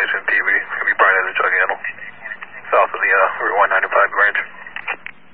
Station TV. It's going to be Brian at the Jug Handle, south of the Route 195 branch.